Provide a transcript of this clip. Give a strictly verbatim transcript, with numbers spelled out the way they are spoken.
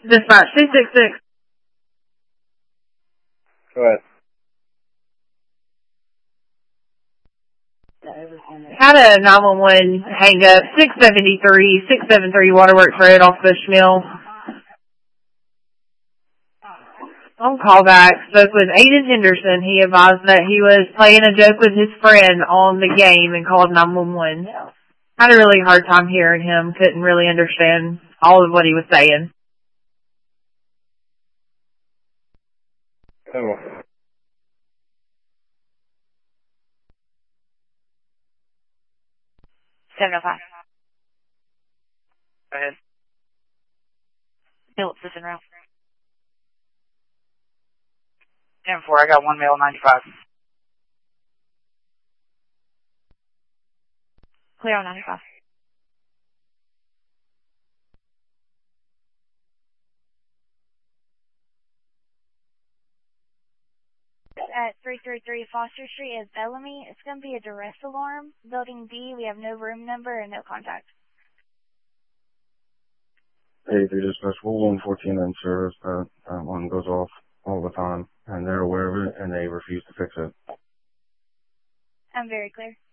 Dispatch two six six. Go ahead. Had a nine one one hang up, six seventy-three, six seventy-three Waterworks Road off Bushmill. On callback, spoke with Aiden Henderson. He advised that he was playing a joke with his friend on the game and called nine one one. Had a really hard time hearing him, couldn't really understand all of what he was saying. Oh. seven oh five. Go ahead. Phillips is en route. ten four, I got one male ninety-five. Clear on ninety-five. At three three three Foster Street is Bellamy. It's going to be a duress alarm. Building B, we have no room number and no contact. Hey, they dispatch one fourteen in service. That, that one goes off all the time, and they're aware of it, and they refuse to fix it. I'm very clear.